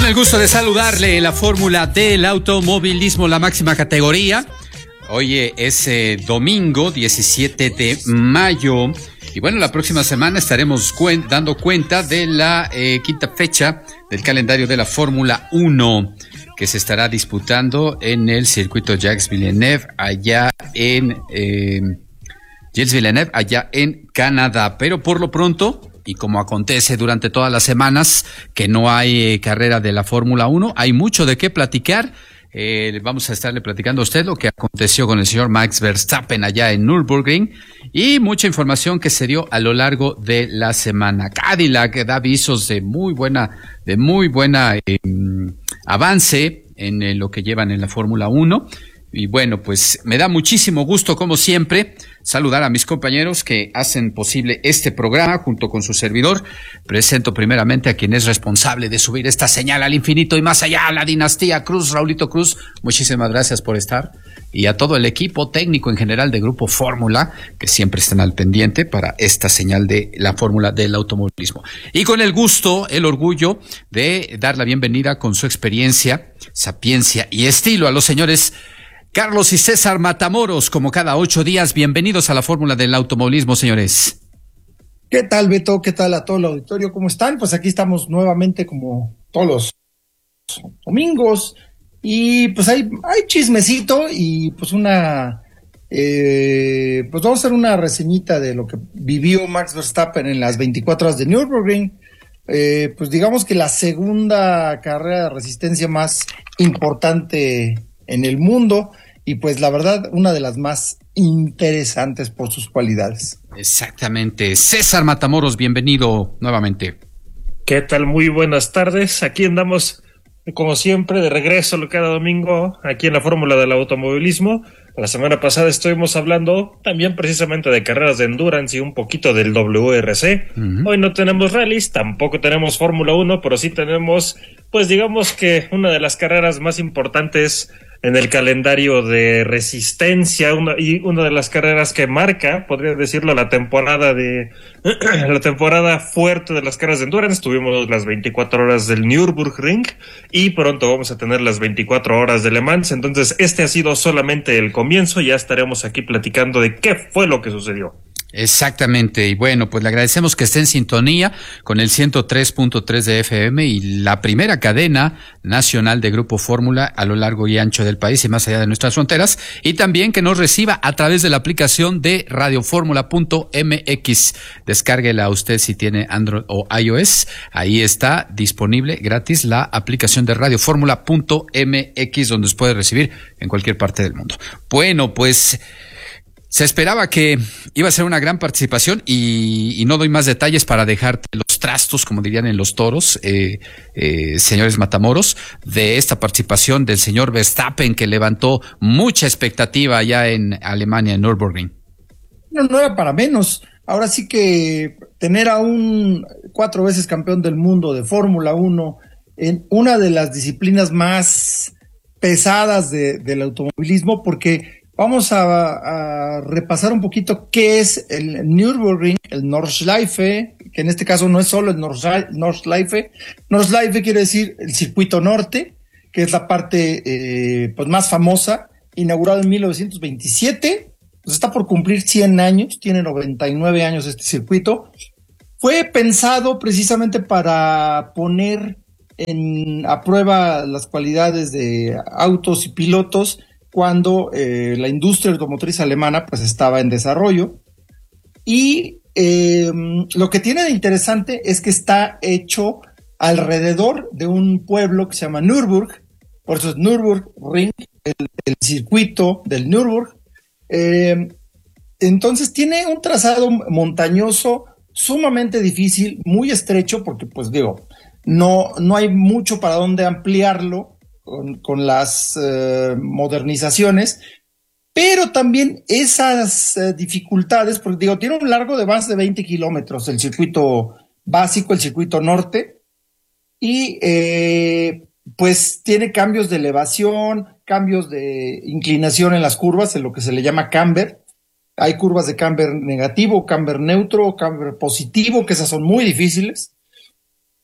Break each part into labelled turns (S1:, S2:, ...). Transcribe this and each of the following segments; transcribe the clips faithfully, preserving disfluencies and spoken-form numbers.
S1: Con el gusto de saludarle, la fórmula del automovilismo, la máxima categoría. Hoy es eh, domingo diecisiete de mayo. Y bueno, la próxima semana estaremos cuen- dando cuenta de la eh, quinta fecha del calendario de la Fórmula uno, que se estará disputando en el circuito Jacques Villeneuve, allá en eh, Gilles Villeneuve, allá en Canadá. Pero por lo pronto, y como acontece durante todas las semanas que no hay eh, carrera de la Fórmula uno, hay mucho de qué platicar. Eh, vamos a estarle platicando a usted lo que aconteció con el señor Max Verstappen allá en Nürburgring y mucha información que se dio a lo largo de la semana. Cadillac da avisos de muy buena, de muy buena eh, avance en eh, lo que llevan en la Fórmula uno. Y bueno, pues me da muchísimo gusto, como siempre, saludar a mis compañeros que hacen posible este programa junto con su servidor. Presento primeramente a quien es responsable de subir esta señal al infinito y más allá, la dinastía Cruz, Raulito Cruz. Muchísimas gracias por estar. Y a todo el equipo técnico en general de Grupo Fórmula, que siempre están al pendiente para esta señal de la Fórmula del automovilismo. Y con el gusto, el orgullo de dar la bienvenida con su experiencia, sapiencia y estilo a los señores Carlos y César Matamoros, como cada ocho días. Bienvenidos a la Fórmula del automovilismo, señores.
S2: ¿Qué tal, Beto? ¿Qué tal a todo el auditorio? ¿Cómo están? Pues aquí estamos nuevamente como todos los domingos y pues hay, hay chismecito y pues una, eh, pues vamos a hacer una reseñita de lo que vivió Max Verstappen en las veinticuatro horas de Nürburgring. Eh, pues digamos que la segunda carrera de resistencia más importante en el mundo y pues la verdad una de las más interesantes por sus cualidades.
S1: Exactamente. César Matamoros, bienvenido nuevamente.
S3: ¿Qué tal? Muy buenas tardes. Aquí andamos como siempre de regreso cada domingo aquí en la Fórmula del automovilismo. La semana pasada estuvimos hablando también precisamente de carreras de endurance y un poquito del W R C. Uh-huh. Hoy no tenemos rallies, tampoco tenemos Fórmula uno, pero sí tenemos, pues digamos que una de las carreras más importantes en el calendario de resistencia, una, y una de las carreras que marca, podría decirlo, la temporada de la temporada fuerte de las carreras de endurance. Tuvimos las veinticuatro horas del Nürburgring y pronto vamos a tener las veinticuatro horas de Le Mans. Entonces este ha sido solamente el comienzo, ya estaremos aquí platicando de qué fue lo que sucedió.
S1: Exactamente, y bueno, pues le agradecemos que esté en sintonía con el ciento tres punto tres de F M y la primera cadena nacional de Grupo Fórmula a lo largo y ancho del país y más allá de nuestras fronteras, y también que nos reciba a través de la aplicación de radioformula punto m x. Descárguela usted si tiene Android o iOS, ahí está disponible gratis la aplicación de radioformula punto m x, donde nos puede recibir en cualquier parte del mundo. Bueno, pues se esperaba que iba a ser una gran participación y, y no doy más detalles para dejarte los trastos, como dirían en los toros, eh, eh, señores Matamoros, de esta participación del señor Verstappen, que levantó mucha expectativa allá en Alemania, en Nürburgring.
S2: No, no era para menos. Ahora sí que tener a un cuatro veces campeón del mundo de Fórmula uno en una de las disciplinas más pesadas de, del automovilismo, porque vamos a, a repasar un poquito qué es el Nürburgring, el Nordschleife, que en este caso no es solo el Nordschleife. Nordschleife quiere decir el circuito norte, que es la parte eh, pues más famosa, inaugurado en mil novecientos veintisiete, pues está por cumplir cien años, tiene noventa y nueve años este circuito. Fue pensado precisamente para poner en, a prueba las cualidades de autos y pilotos cuando eh, la industria automotriz alemana pues estaba en desarrollo. Y eh, lo que tiene de interesante es que está hecho alrededor de un pueblo que se llama Nürburg, por eso es Nürburgring, el, el circuito del Nürburg. Eh, entonces tiene un trazado montañoso sumamente difícil, muy estrecho, porque pues digo, no, no hay mucho para dónde ampliarlo con, con las eh, modernizaciones, pero también esas eh, dificultades, porque digo, tiene un largo de más de veinte kilómetros el circuito básico, el circuito norte, y eh, pues tiene cambios de elevación, cambios de inclinación en las curvas, en lo que se le llama camber. Hay curvas de camber negativo, camber neutro, camber positivo, que esas son muy difíciles.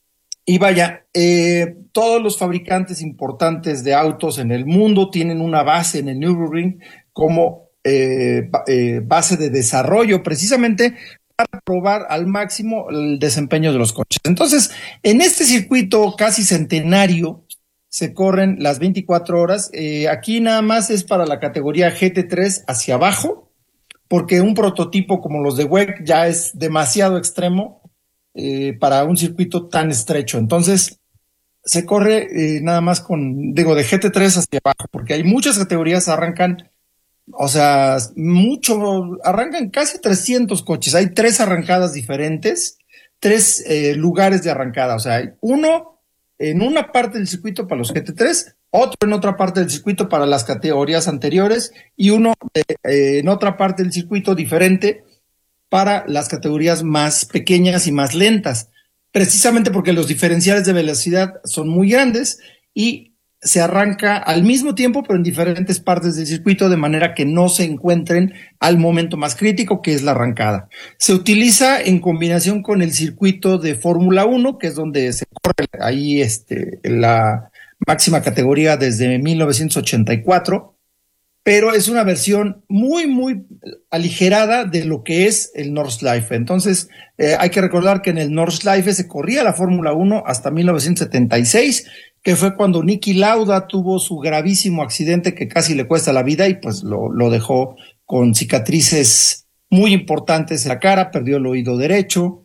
S2: Y vaya, eh, todos los fabricantes importantes de autos en el mundo tienen una base en el Nürburgring como eh, eh, base de desarrollo, precisamente para probar al máximo el desempeño de los coches. Entonces, en este circuito casi centenario se corren las veinticuatro horas. Eh, aquí nada más es para la categoría G T tres hacia abajo, porque un prototipo como los de W E C ya es demasiado extremo eh, para un circuito tan estrecho. Entonces, se corre eh, nada más con, digo, de G T tres hacia abajo, porque hay muchas categorías, arrancan, o sea, mucho, arrancan casi trescientos coches. Hay tres arrancadas diferentes, tres eh, lugares de arrancada. O sea, hay uno en una parte del circuito para los G T tres, otro en otra parte del circuito para las categorías anteriores y uno eh, eh, en otra parte del circuito diferente para las categorías más pequeñas y más lentas, precisamente porque los diferenciales de velocidad son muy grandes y se arranca al mismo tiempo, pero en diferentes partes del circuito, de manera que no se encuentren al momento más crítico, que es la arrancada. Se utiliza en combinación con el circuito de Fórmula uno, que es donde se corre ahí este, la máxima categoría desde mil novecientos ochenta y cuatro, pero es una versión muy, muy aligerada de lo que es el Nordschleife. Entonces, eh, hay que recordar que en el Nordschleife se corría la Fórmula uno hasta mil novecientos setenta y seis, que fue cuando Niki Lauda tuvo su gravísimo accidente que casi le cuesta la vida y pues lo, lo dejó con cicatrices muy importantes en la cara, perdió el oído derecho,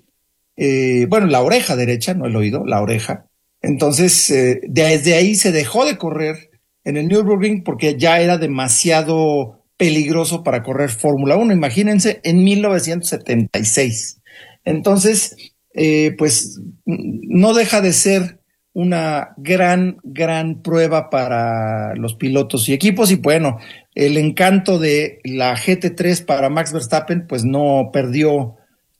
S2: eh, bueno, la oreja derecha, no el oído, la oreja. Entonces, eh, desde ahí se dejó de correr en el Nürburgring porque ya era demasiado peligroso para correr Fórmula uno. Imagínense, en mil novecientos setenta y seis. Entonces, eh, pues no deja de ser una gran, gran prueba para los pilotos y equipos. Y bueno, el encanto de la G T tres para Max Verstappen, pues no perdió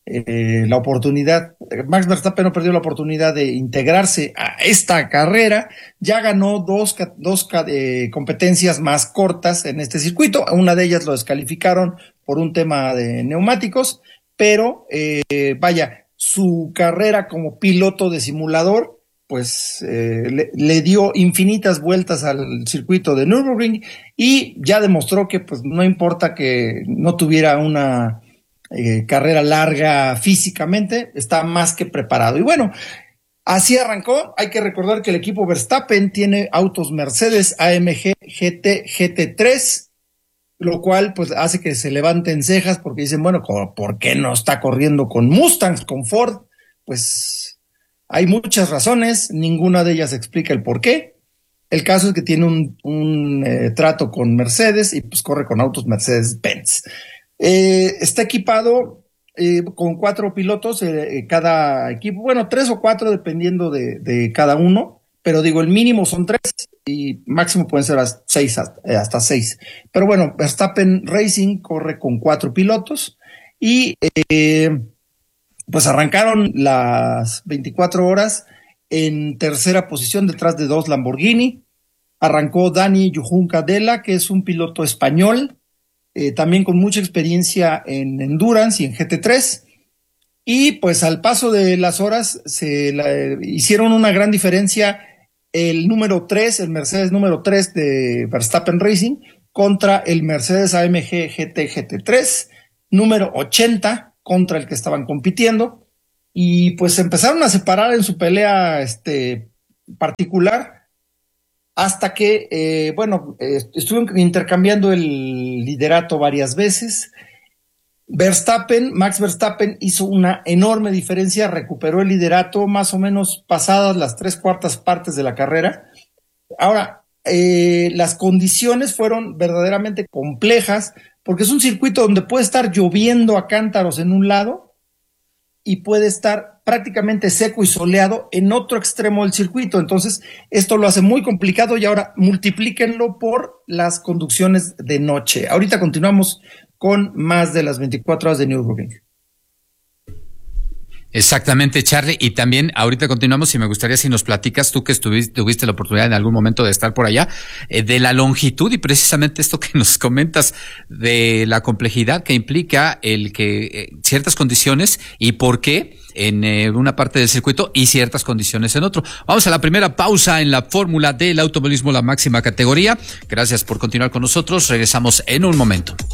S2: eh, la oportunidad. Max Verstappen no perdió la oportunidad de integrarse a esta carrera. Ya ganó dos, dos eh, competencias más cortas en este circuito. Una de ellas lo descalificaron por un tema de neumáticos, pero eh, vaya, su carrera como piloto de simulador pues eh, le, le dio infinitas vueltas al circuito de Nürburgring y ya demostró que pues no importa que no tuviera una eh, carrera larga físicamente, está más que preparado. Y bueno, así arrancó. Hay que recordar que el equipo Verstappen tiene autos Mercedes A M G G T G T tres, lo cual pues hace que se levanten cejas porque dicen, bueno, ¿por qué no está corriendo con Mustangs, con Ford? Pues hay muchas razones, ninguna de ellas explica el por qué. El caso es que tiene un, un eh, trato con Mercedes y pues corre con autos Mercedes-Benz. Eh, está equipado eh, con cuatro pilotos, eh, cada equipo, bueno, tres o cuatro dependiendo de, de cada uno, pero digo, el mínimo son tres y máximo pueden ser hasta seis, hasta, hasta seis. Pero bueno, Verstappen Racing corre con cuatro pilotos y eh, pues arrancaron las veinticuatro horas en tercera posición detrás de dos Lamborghini. Arrancó Dani Juncadella, que es un piloto español, eh, también con mucha experiencia en Endurance y en G T tres. Y pues al paso de las horas se la, eh, hicieron una gran diferencia el número tres, el Mercedes número tres de Verstappen Racing contra el Mercedes A M G G T G T tres número ochenta, contra el que estaban compitiendo, y pues se empezaron a separar en su pelea este, particular, hasta que, eh, bueno, eh, estuvieron intercambiando el liderato varias veces. Verstappen, Max Verstappen hizo una enorme diferencia, recuperó el liderato más o menos pasadas las tres cuartas partes de la carrera. Ahora, eh, las condiciones fueron verdaderamente complejas, porque es un circuito donde puede estar lloviendo a cántaros en un lado y puede estar prácticamente seco y soleado en otro extremo del circuito. Entonces, esto lo hace muy complicado y ahora multiplíquenlo por las conducciones de noche. Ahorita continuamos con más de las veinticuatro horas de Nürburgring.
S1: Exactamente, Charlie, y también ahorita continuamos y me gustaría si nos platicas, tú que estuviste, tuviste la oportunidad en algún momento de estar por allá, eh, de la longitud y precisamente esto que nos comentas de la complejidad que implica el que eh, ciertas condiciones y por qué en eh, una parte del circuito y ciertas condiciones en otro. Vamos a la primera pausa en la fórmula del automovilismo, la máxima categoría. Gracias por continuar con nosotros, regresamos en un momento.